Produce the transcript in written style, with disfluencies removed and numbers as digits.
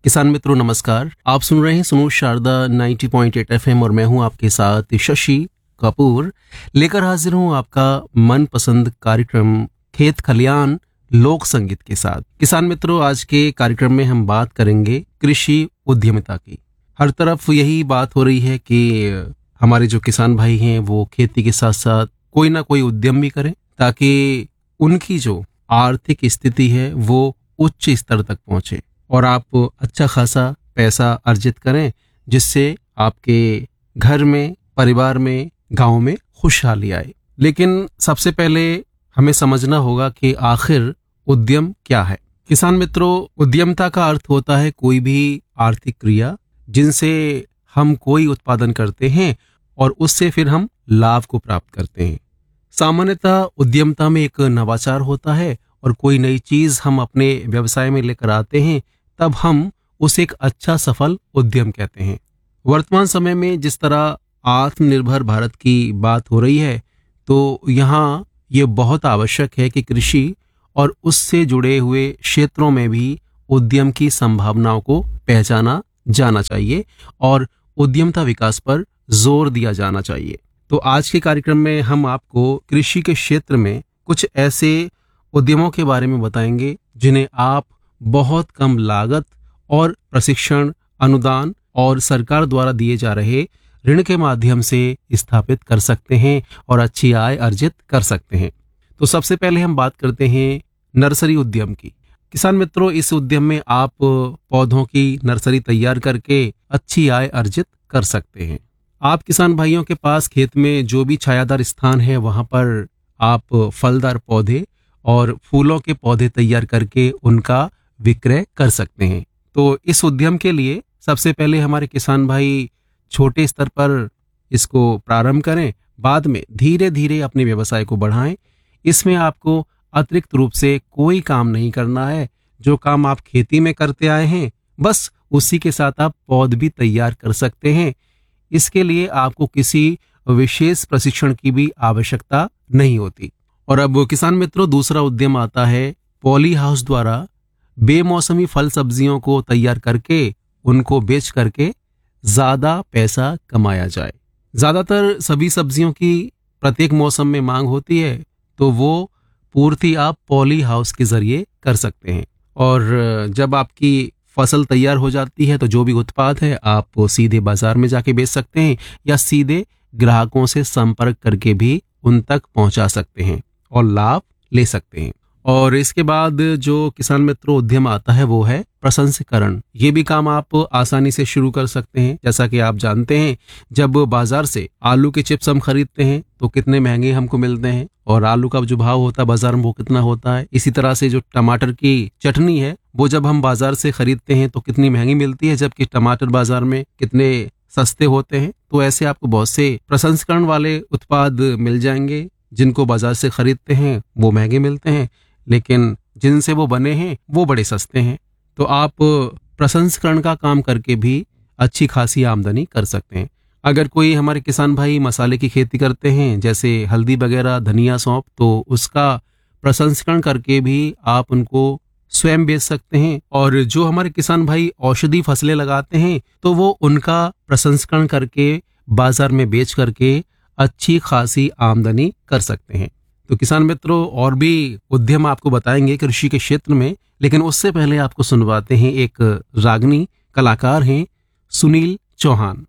किसान मित्रों नमस्कार। आप सुन रहे हैं सुनो शारदा 90.8 एफएम और मैं हूं आपके साथ शशि कपूर। लेकर हाजिर हूं आपका मनपसंद कार्यक्रम खेत खलियान लोक संगीत के साथ। किसान मित्रों, आज के कार्यक्रम में हम बात करेंगे कृषि उद्यमिता की। हर तरफ यही बात हो रही है कि हमारे जो किसान भाई हैं वो खेती के साथ साथ कोई ना कोई उद्यम भी करें ताकि उनकी जो आर्थिक स्थिति है वो उच्च स्तर तक पहुंचे और आप अच्छा खासा पैसा अर्जित करें, जिससे आपके घर में, परिवार में, गांव में खुशहाली आए। लेकिन सबसे पहले हमें समझना होगा कि आखिर उद्यम क्या है। किसान मित्रों, उद्यमता का अर्थ होता है कोई भी आर्थिक क्रिया जिनसे हम कोई उत्पादन करते हैं और उससे फिर हम लाभ को प्राप्त करते हैं। सामान्यतः उद्यमता में एक नवाचार होता है और कोई नई चीज हम अपने व्यवसाय में लेकर आते हैं, तब हम उसे एक अच्छा सफल उद्यम कहते हैं। वर्तमान समय में जिस तरह आत्मनिर्भर भारत की बात हो रही है, तो यहाँ ये बहुत आवश्यक है कि कृषि और उससे जुड़े हुए क्षेत्रों में भी उद्यम की संभावनाओं को पहचाना जाना चाहिए और उद्यमता विकास पर जोर दिया जाना चाहिए। तो आज के कार्यक्रम में हम आपको कृषि के क्षेत्र में कुछ ऐसे उद्यमों के बारे में बताएंगे जिन्हें आप बहुत कम लागत और प्रशिक्षण, अनुदान और सरकार द्वारा दिए जा रहे ऋण के माध्यम से स्थापित कर सकते हैं और अच्छी आय अर्जित कर सकते हैं। तो सबसे पहले हम बात करते हैं नर्सरी उद्यम की। किसान मित्रों, इस उद्यम में आप पौधों की नर्सरी तैयार करके अच्छी आय अर्जित कर सकते हैं। आप किसान भाइयों के पास खेत में जो भी छायादार स्थान है, वहां पर आप फलदार पौधे और फूलों के पौधे तैयार करके उनका विक्रय कर सकते हैं। तो इस उद्यम के लिए सबसे पहले हमारे किसान भाई छोटे स्तर पर इसको प्रारंभ करें, बाद में धीरे धीरे अपने व्यवसाय को बढ़ाएं। इसमें आपको अतिरिक्त रूप से कोई काम नहीं करना है। जो काम आप खेती में करते आए हैं, बस उसी के साथ आप पौध भी तैयार कर सकते हैं। इसके लिए आपको किसी विशेष प्रशिक्षण की भी आवश्यकता नहीं होती। और अब किसान मित्रों, दूसरा उद्यम आता है पॉली हाउस द्वारा बेमौसमी फल सब्जियों को तैयार करके उनको बेच करके ज्यादा पैसा कमाया जाए। ज्यादातर सभी सब्जियों की प्रत्येक मौसम में मांग होती है, तो वो पूर्ति आप पॉली हाउस के जरिए कर सकते हैं। और जब आपकी फसल तैयार हो जाती है तो जो भी उत्पाद है आप सीधे बाजार में जाके बेच सकते हैं या सीधे ग्राहकों से संपर्क करके भी उन तक पहुंचा सकते हैं और लाभ ले सकते हैं। और इसके बाद जो किसान मित्रों उद्यम आता है वो है प्रसंस्करण। ये भी काम आप आसानी से शुरू कर सकते हैं। जैसा कि आप जानते हैं, जब बाजार से आलू के चिप्स हम खरीदते हैं तो कितने महंगे हमको मिलते हैं और आलू का जो भाव होता है बाजार में वो कितना होता है। इसी तरह से जो टमाटर की चटनी है वो जब हम बाजार से खरीदते हैं तो कितनी महंगी मिलती है, जबकि टमाटर बाजार में कितने सस्ते होते हैं। तो ऐसे आपको बहुत से प्रसंस्करण वाले उत्पाद मिल जाएंगे जिनको बाजार से खरीदते हैं वो महंगे मिलते हैं, लेकिन जिनसे वो बने हैं वो बड़े सस्ते हैं। तो आप प्रसंस्करण का काम करके भी अच्छी खासी आमदनी कर सकते हैं। अगर कोई हमारे किसान भाई मसाले की खेती करते हैं, जैसे हल्दी वगैरह, धनिया, सौंफ, तो उसका प्रसंस्करण करके भी आप उनको स्वयं बेच सकते हैं। और जो हमारे किसान भाई औषधि फसलें लगाते हैं तो वो उनका प्रसंस्करण करके बाजार में बेच करके अच्छी खासी आमदनी कर सकते हैं। तो किसान मित्रों, और भी उद्यम आपको बताएंगे कृषि के क्षेत्र में, लेकिन उससे पहले आपको सुनवाते हैं एक रागनी कलाकार हैं सुनील चौहान।